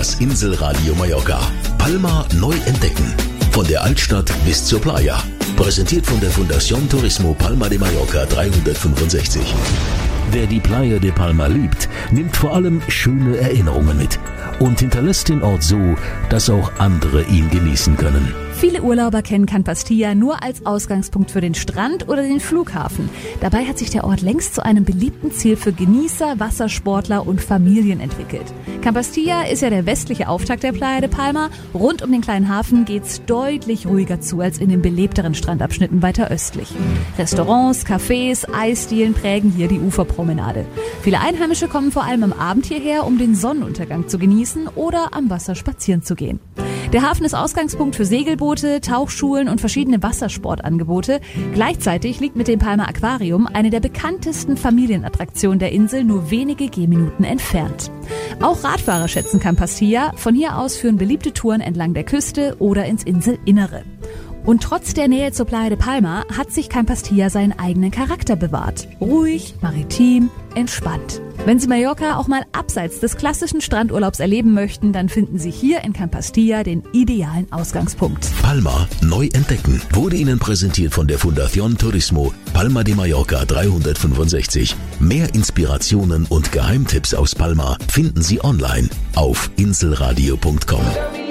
Das Inselradio Mallorca. Palma neu entdecken. Von der Altstadt bis zur Playa. Präsentiert von der Fundación Turismo Palma de Mallorca 365. Wer die Playa de Palma liebt, nimmt vor allem schöne Erinnerungen mit und hinterlässt den Ort so, dass auch andere ihn genießen können. Viele Urlauber kennen Can Pastilla nur als Ausgangspunkt für den Strand oder den Flughafen. Dabei hat sich der Ort längst zu einem beliebten Ziel für Genießer, Wassersportler und Familien entwickelt. Can Pastilla ist ja der westliche Auftakt der Playa de Palma. Rund um den kleinen Hafen geht's deutlich ruhiger zu als in den belebteren Strandabschnitten weiter östlich. Restaurants, Cafés, Eisdielen prägen hier die Uferpromenade. Viele Einheimische kommen vor allem am Abend hierher, um den Sonnenuntergang zu genießen oder am Wasser spazieren zu gehen. Der Hafen ist Ausgangspunkt für Segelboote, Tauchschulen und verschiedene Wassersportangebote. Gleichzeitig liegt mit dem Palma Aquarium eine der bekanntesten Familienattraktionen der Insel nur wenige Gehminuten entfernt. Auch Radfahrer schätzen Can Pastilla. Von hier aus führen beliebte Touren entlang der Küste oder ins Inselinnere. Und trotz der Nähe zur Playa de Palma hat sich Can Pastilla seinen eigenen Charakter bewahrt. Ruhig, maritim, entspannt. Wenn Sie Mallorca auch mal abseits des klassischen Strandurlaubs erleben möchten, dann finden Sie hier in Can Pastilla den idealen Ausgangspunkt. Palma neu entdecken wurde Ihnen präsentiert von der Fundación Turismo Palma de Mallorca 365. Mehr Inspirationen und Geheimtipps aus Palma finden Sie online auf inselradio.com.